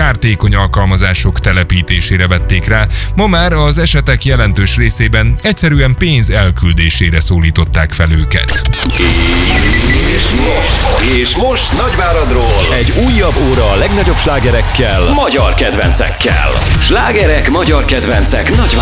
kártékony alkalmazások telepítésére vették rá, ma már az esetek jelentős részében egyszerűen pénz elküldésére szólították fel őket. És most Nagyváradról egy újabb óra a legnagyobb slágerekkel, magyar kedvencekkel. Slágerek, magyar kedvencek Nagyvárad.